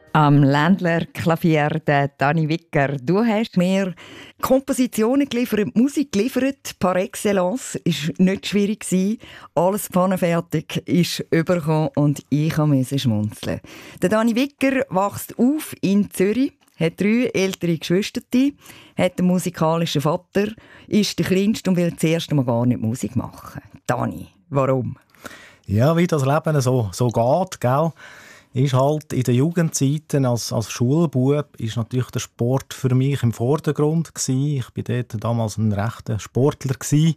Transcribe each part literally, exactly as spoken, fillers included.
Am Ländler-Klavier, der Dani Wicker. Du hast mir Kompositionen geliefert, Musik geliefert, par excellence. Es war nicht schwierig. Alles pfannenfertig ist übergekommen und ich musste schmunzeln. Der Dani Wicker wächst auf in Zürich, hat drei ältere Geschwister, hat einen musikalischen Vater, ist der Kleinste und will das erste Mal gar nicht Musik machen. Dani, warum? Ja, wie das Leben so, so geht, gell? Ist halt in den Jugendzeiten als, als Schulbub ist natürlich der Sport für mich im Vordergrund gewesen. Ich war dort damals ein rechter Sportler gewesen.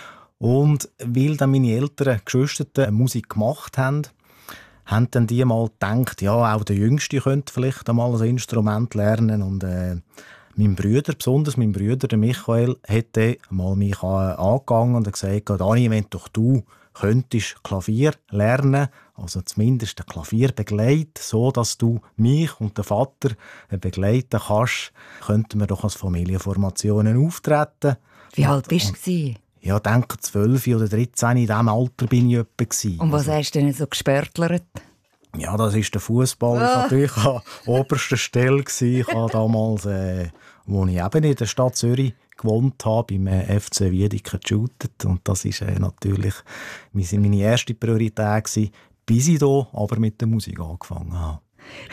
Und weil dann meine älteren Geschwister Musik gemacht haben, haben dann die mal gedacht, ja, auch der Jüngste könnte vielleicht einmal ein Instrument lernen. Und äh, mein Bruder, besonders mein Bruder, der Michael, hat mal mich angegangen und gesagt, Dani, wenn doch du könntest Klavier lernen, also zumindest ein Klavier begleiten, so dass du mich und den Vater begleiten kannst, könnten wir doch als Familienformationen auftreten. Wie alt bist du? Ja, ich denke zwölf oder dreizehn, in diesem Alter bin ich etwa. Und was also, hast du denn so gespörtlert? Ja, das ist der Fußball ah. natürlich an oberster Stelle gewesen. Ich habe damals, äh, wo ich eben in der Stadt Zürich gewohnt habe, beim F C Wiedeke geshootet. Und das war äh, natürlich meine erste Priorität gewesen, bis ich hier aber mit der Musik angefangen habe.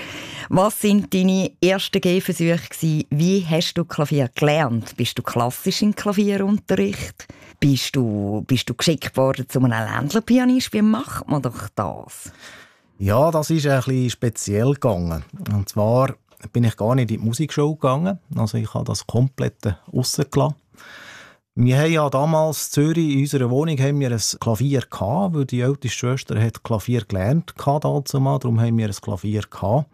Was waren deine ersten Gehversuche? Wie hast du Klavier gelernt? Bist du klassisch im Klavierunterricht? Bist du, bist du geschickt worden zu einem Ländlerpianist? Wie macht man doch das? Ja, das ist ein bisschen speziell gegangen. Und zwar bin ich gar nicht in die Musikschule gegangen. Also ich habe das komplett rausgelassen. Wir haben ja damals in Zürich in unserer Wohnung haben wir ein Klavier gehabt, weil die älteste Schwester hat Klavier gelernt hat, darum haben wir ein Klavier gehabt.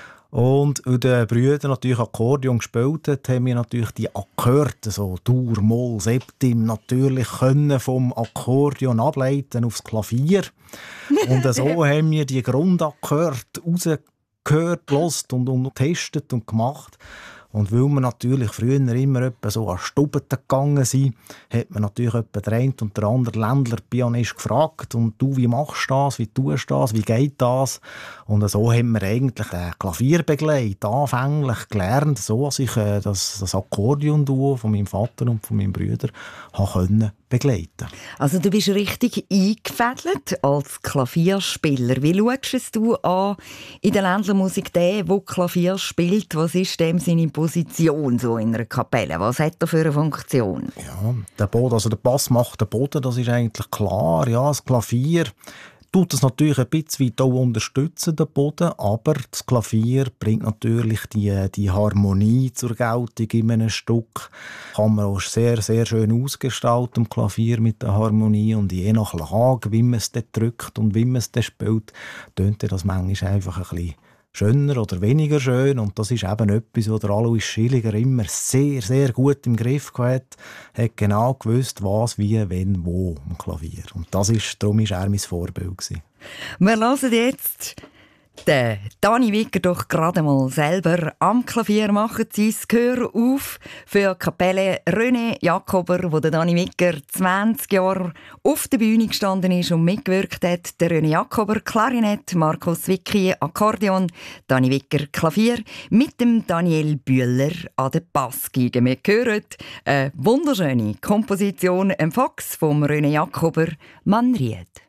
Und weil die Brüder natürlich Akkordeon gespielt haben, haben wir natürlich die Akkorde, so Dur, Moll, Septim, natürlich können vom Akkordeon ableiten aufs Klavier. Und so haben wir die Grundakkorde rausgehört, gehört und, und getestet und gemacht. Und weil wir natürlich früher immer etwa so an Stuben gegangen sind, hat man natürlich etwa den einen und der andere Ländler-Pianist gefragt. Und du, wie machst du das? Wie tust du das? Wie geht das? Und so haben wir eigentlich den Klavierbegleit anfänglich gelernt, so dass ich äh, das, das Akkordeon-Duo von meinem Vater und von meinem Bruder können begleiten. Also du bist richtig eingefädelt als Klavierspieler. Wie schaust du an in der Ländlermusik den, der Klavier spielt? Was ist dem seine Position so in einer Kapelle? Was hat er für eine Funktion? Ja, der Boden, also der Bass macht den Boden, das ist eigentlich klar. Ja, das Klavier tut es natürlich ein bisschen weit auch unterstützen, den Boden, aber das Klavier bringt natürlich die, die Harmonie zur Geltung in einem Stück. Kann man auch sehr, sehr schön ausgestalten, im Klavier mit der Harmonie, und je nach Lage, wie man es dort drückt und wie man es dort spielt, tönt das manchmal einfach ein bisschen schöner oder weniger schön. Und das ist eben etwas, was der Alois Schilliger immer sehr, sehr gut im Griff hatte. Er hat genau gewusst, was, wie, wenn, wo am Klavier. Und das ist, darum war er mein Vorbild gewesen. Wir hören jetzt den Dani Wicker doch gerade mal selber am Klavier machen. Sein Gehör auf für die Kapelle René Jakober, wo der Dani Wicker zwanzig Jahre auf der Bühne gestanden ist und mitgewirkt hat. Der René Jakober Klarinett, Markus Wicki Akkordeon, Dani Wicker Klavier mit dem Daniel Bühler an der Bassgeige. Wir hören eine wunderschöne Komposition im Fox vom René Jakober, «Man riet».